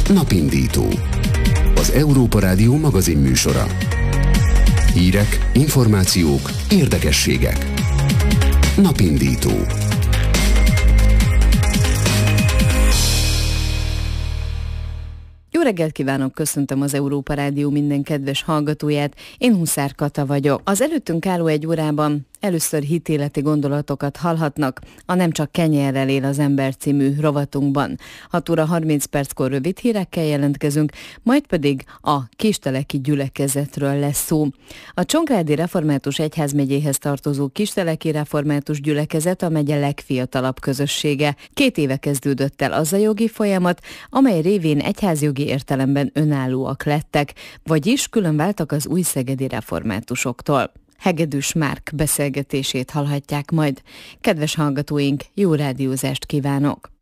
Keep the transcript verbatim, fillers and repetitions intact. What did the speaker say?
Napindító. Az Európa Rádió magazin műsora. Hírek, információk, érdekességek. Napindító. Jó reggelt kívánok, köszöntöm az Európa Rádió minden kedves hallgatóját, én Huszár Kata vagyok. Az előttünk álló egy órában először hitéleti gondolatokat hallhatnak a Nem csak kenyerrel él az ember című rovatunkban. hat óra harminc perckor rövid hírekkel jelentkezünk, majd pedig a Kisteleki gyülekezetről lesz szó. A Csongrádi Református Egyházmegyéhez tartozó Kisteleki Református Gyülekezet a megye legfiatalabb közössége. Két éve kezdődött el az a jogi folyamat, amely révén egyházjogi értelemben önállóak lettek, vagyis különváltak az újszegedi reformátusoktól. Hegedűs Márk beszélgetését hallhatják majd. Kedves hallgatóink, jó rádiózást kívánok!